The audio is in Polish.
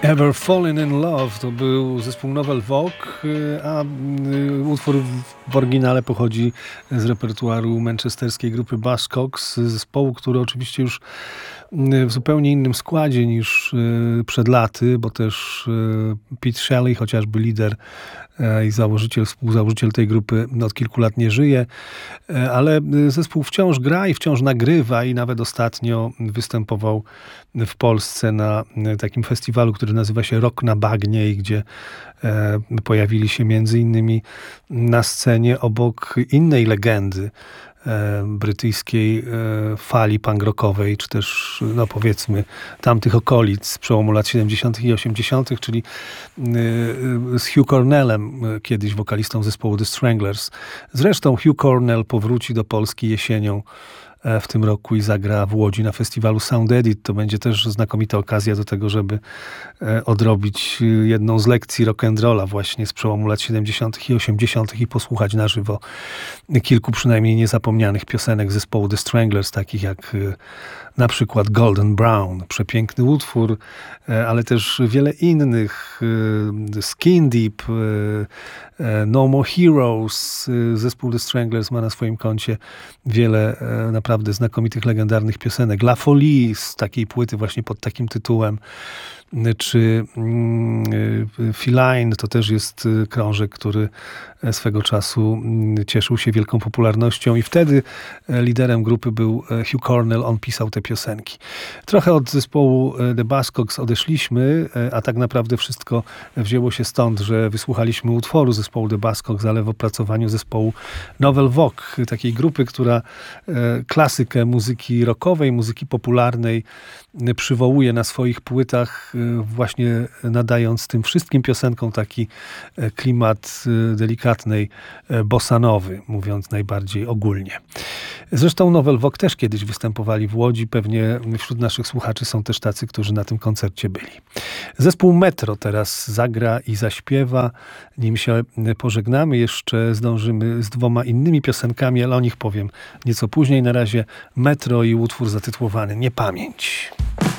Ever Fallen in Love to był zespół Novel Vogue, a utwór w oryginale pochodzi z repertuaru manchesterskiej grupy Buzzcocks, zespołu, który oczywiście już w zupełnie innym składzie niż przed laty, bo też Pete Shelley, chociażby lider i założyciel, współzałożyciel tej grupy, od kilku lat nie żyje, ale zespół wciąż gra i wciąż nagrywa i nawet ostatnio występował w Polsce na takim festiwalu, który nazywa się Rock na Bagnie i gdzie pojawili się między innymi na scenie obok innej legendy brytyjskiej fali punk rockowej, czy też, no powiedzmy, tamtych okolic z przełomu lat 70. i 80., czyli z Hugh Cornellem, kiedyś wokalistą zespołu The Stranglers. Zresztą Hugh Cornell powróci do Polski jesienią w tym roku i zagra w Łodzi na festiwalu Sound Edit. To będzie też znakomita okazja do tego, żeby odrobić jedną z lekcji rock'n'rolla właśnie z przełomu lat 70. i 80. i posłuchać na żywo kilku przynajmniej niezapomnianych piosenek zespołu The Stranglers, takich jak na przykład Golden Brown, przepiękny utwór, ale też wiele innych. Skin Deep, No More Heroes. Zespół The Stranglers ma na swoim koncie wiele naprawdę znakomitych, legendarnych piosenek. La Folie z takiej płyty właśnie pod takim tytułem, czy Feline, to też jest krążek, który swego czasu cieszył się wielką popularnością i wtedy liderem grupy był Hugh Cornell, on pisał te piosenki. Trochę od zespołu The Buzzcocks odeszliśmy, a tak naprawdę wszystko wzięło się stąd, że wysłuchaliśmy utworu zespołu The Buzzcocks, ale w opracowaniu zespołu Novel Vogue, takiej grupy, która klasykę muzyki rockowej, muzyki popularnej przywołuje na swoich płytach, właśnie nadając tym wszystkim piosenkom taki klimat delikatnej bossanowy, mówiąc najbardziej ogólnie. Zresztą Novel Vogue też kiedyś występowali w Łodzi. Pewnie wśród naszych słuchaczy są też tacy, którzy na tym koncercie byli. Zespół Metro teraz zagra i zaśpiewa. Nim się pożegnamy, jeszcze zdążymy z dwoma innymi piosenkami, ale o nich powiem nieco później. Na razie Metro i utwór zatytułowany Niepamięć.